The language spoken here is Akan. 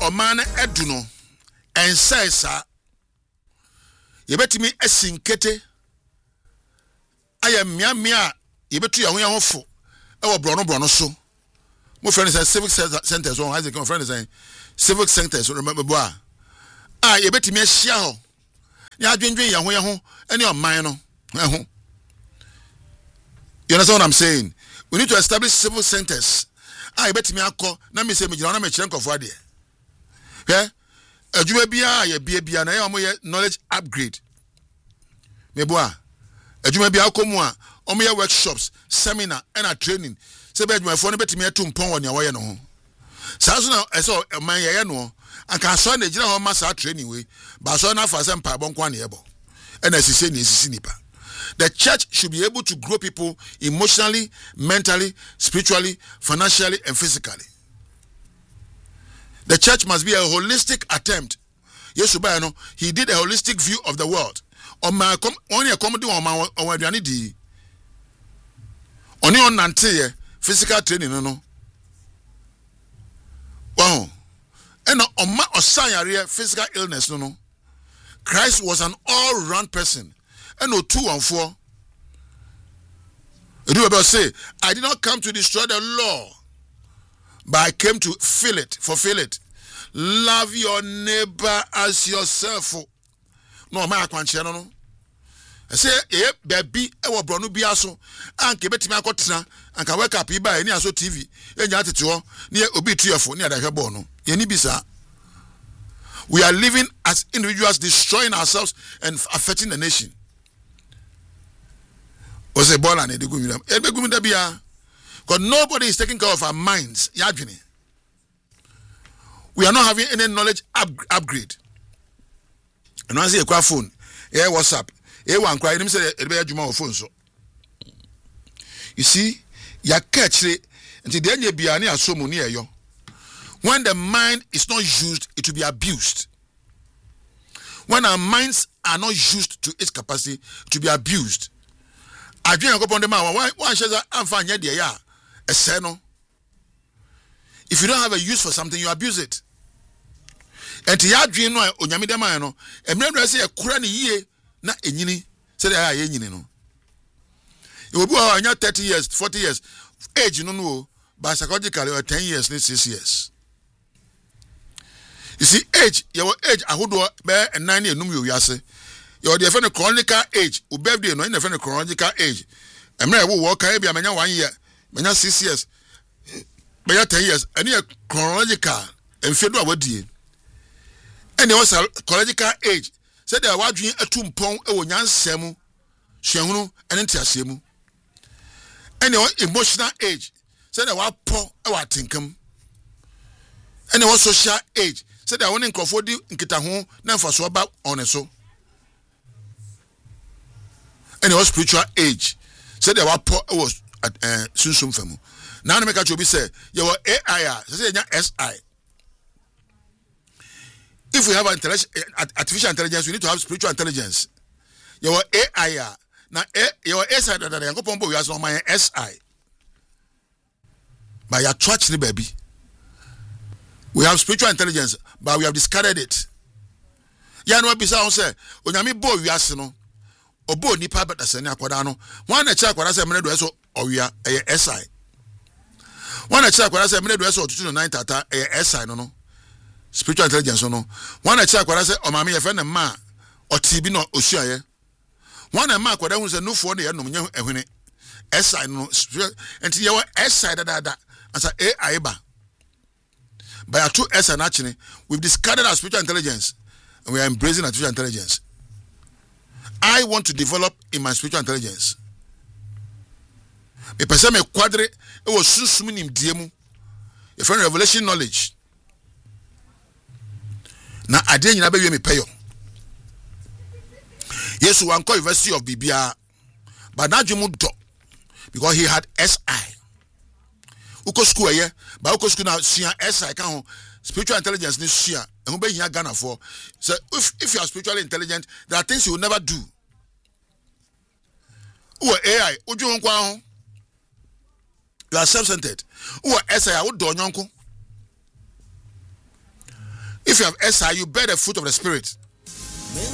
man eduno and says sir you bet me a sinkete I am mia you bet you are fo our brono so my friend is civic centers on Isaac my friend is saying civic centers remember boy you bet me a share ya dwendwen ya ho any on mine no you understand what I'm saying? We need to establish civil centers. I bet me akọ na me say me jira na me kire nkofo ade. Hwe? Adwuma bia ya bia na ya omoye knowledge upgrade. Me boa. Adwuma bia akọ mu a omoye workshops, seminar and training. Say be adwuma fo no betimi etu mpon woni awoye no ho. Sa so na eso man ye no anka so na jira ho ma sa training we. Ba so na fa sem pa bon kwa na yebo. And asise ni asisi nipa. The church should be able to grow people emotionally, mentally, spiritually, financially, and physically. The church must be a holistic attempt. Yes, he did a holistic view of the world. Only a comedy on only on nante physical training no. Wow. And on my osanya physical illness no. Christ was an all-round person. And no 2 and 4. Do about say, I did not come to destroy the law, but I came to fulfill it. Love your neighbor as yourself. No, my akwanche no. I say, baby, e wo bronu bia so. Anke betimi akotena, anka wake up iba eni aso TV. Enya atete ho, ne obi tuefo, ne adahwe bo no. Ye ni bisa. We are living as individuals, destroying ourselves and affecting the nation. Was a ball and because nobody is taking care of our minds. We are not having any knowledge upgrade. And I say a phone, WhatsApp, one cry, say a phone. So you see, ya catch it until then you be near so near you. When the mind is not used, it will be abused. When our minds are not used to its capacity, to be abused. I drink upon the man. Why should I find ya? A seno. If you don't have a use for something, you abuse it. And to ya dream no onyamida man no. E mre say a kura ni yie na enyini. Say that ya enyini no. You will be 30 years, 40 years. Age no, but psychologically 10 years, 6 years. You see, age, your age, I would bear a 9 year number you say. You're the friend of chronological age, who birthday no in the friend of chronological age. And I will walk maybe a 1 year, 6 years, 10 years, and you're chronological and federal what do you? And also chronological age. Said they are watching a tumpong, a one semu, shenu, and entiasemu. And your emotional age. Said they were poor, our tinkum. And your social age. Said they are wanting Crawfordy in Kitahu, now for swab on a so. And it was spiritual age. Said they were poor, it was soon famu. Now, I make a job, say, you were AI, say, SI. If we have artificial intelligence, we need to have spiritual intelligence. You were AI. Now, you were SI, that I go pombo, you are my SI. By your church, baby. We have spiritual intelligence, but we have discarded it. Ya no bisa on say, onyame bo wiase no. Obo nipa beta sene akwada no. Wan na cha akwada say mene do eso owia SI. Wan na cha akwada say mene do eso otutu no 9 tata SI no. Spiritual intelligence no. Wan na cha akwada say o mama ye fe ne ma otibi no osuaye. Wan na ma akwada hu say nufo ne ye no nya ehwene. SI no. Enti ye wa SI da asa AI ba. By our 2 S and actually, we've discarded our spiritual intelligence and we are embracing artificial intelligence. I want to develop in my spiritual intelligence. Me person me quadre it was susumi nim diemu. A friend revelation knowledge. Na ade nyina be we me payo. Yes, one call University of Bibia, but now you do because he had SI. Uko school ye, but uko school now share SI can spiritual intelligence ni share. And who be here Ghana for? So if you are spiritually intelligent, there are things you will never do. Who AI? Uju nkwa. You are self-centered. Who SI? Who do nyonko? If you have SI, you bear the fruit of the Spirit.